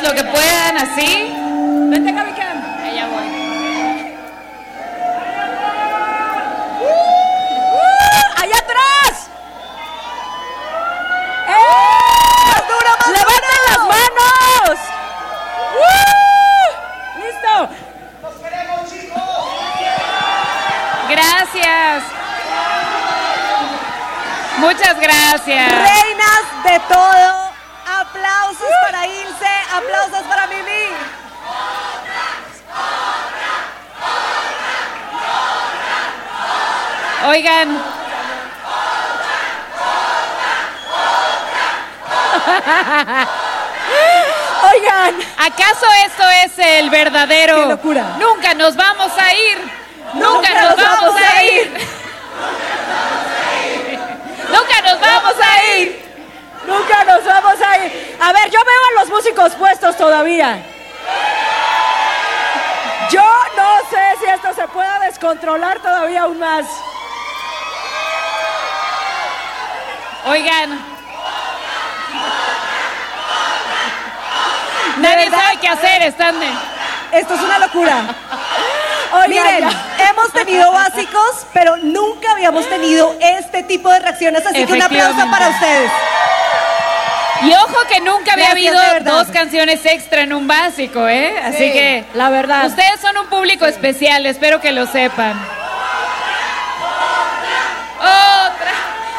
lo que puedan, así. Vente, Gaby Cam. Allá voy. ¡Allá atrás! ¡Más duro, más ¡Levanten las manos! ¡Listo! ¡Los queremos, chicos! Gracias. Muchas gracias. Reinas de todo. Aplausos para Ilse, aplausos para Mimi. Oigan. Oigan, ¿Acaso esto es el verdadero? ¡Qué locura! Nunca nos vamos a ir. Nunca nos vamos a ir. Nunca nos vamos a ir. nunca nos vamos a ir. A ver, yo veo a los músicos puestos todavía. Yo no sé si esto se pueda descontrolar todavía aún más. Oigan. Nadie sabe qué hacer, están de... Esto es una locura. Oigan, Miren, hemos tenido básicos, pero nunca habíamos tenido este tipo de reacciones, así que un aplauso para ustedes. Y ojo que nunca había Gracias, habido de verdad. 2 canciones extra en un básico, ¿eh? Así sí, que la verdad. ustedes son un público especial, espero que lo sepan. Otra.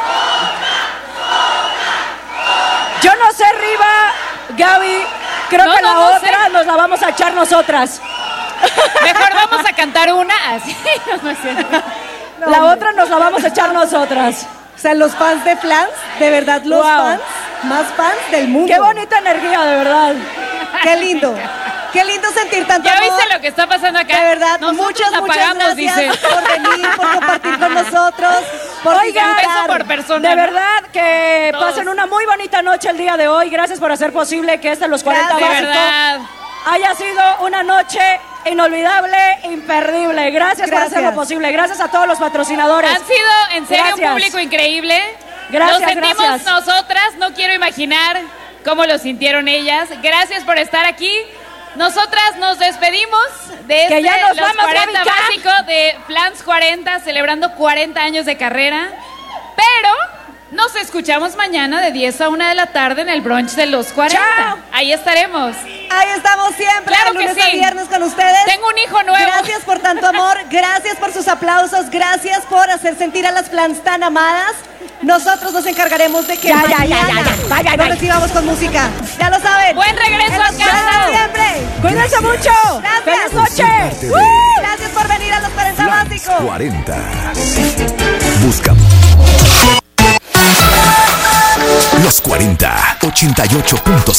Yo no sé, Riva, Gaby, creo No, que la no otra sé. nos la vamos a echar nosotras. Mejor vamos a cantar una así. No es cierto. La otra nos la vamos a echar nosotras. O sea, los fans de Flans, de verdad los Wow. fans, más fans del mundo. Qué bonita energía, de verdad. Qué lindo. Qué lindo sentir tanto ¿Ya amor. viste lo que está pasando acá? De verdad, Nosotros muchas apagamos, gracias dice. por venir, por compartir con nosotros, por Oigan, Un beso disfrutar. por persona. De ¿no? verdad que Todos. pasen una muy bonita noche el día de hoy. Gracias por hacer posible que Los 40 De Básicos verdad. haya sido una noche inolvidable, imperdible. Gracias por Gracias. hacerlo posible. Gracias a todos los patrocinadores. Han sido, en serio, Gracias. un público increíble. Gracias, Lo sentimos gracias. nosotras, no quiero imaginar cómo lo sintieron ellas. Gracias por estar aquí. Nosotras nos despedimos de Que ya nos Los vamos, 40 Gaby Cam. Básico de Flans 40, celebrando 40 años de carrera. Pero nos escuchamos mañana de 10 a 1 de la tarde en el brunch de Los 40. ¡Chao! Ahí estaremos. Ahí estamos siempre, Claro de que lunes a sí. viernes con ustedes. Tengo un hijo nuevo. Gracias por tanto amor, gracias por sus aplausos, gracias por hacer sentir a las Flans tan amadas. Nosotros nos encargaremos de que Ya. mañana Bye, bye, nos bye. recibamos con música. Ya lo saben. Buen regreso En a Los casa. 40 siempre. Cuídense mucho. Gracias. Feliz noche. Parte de Gracias por venir a Los 40 Flans Básicos. 40. Busca Los 40, 88.5.